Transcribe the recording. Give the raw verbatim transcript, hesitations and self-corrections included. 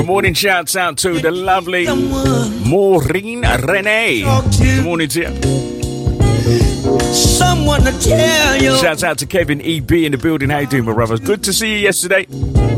Good morning, shouts out to the lovely Maureen Renee. Good morning to you. Someone to tell you. Shouts out to Kevin E B in the building. How you doing, my brothers? Good to see you yesterday.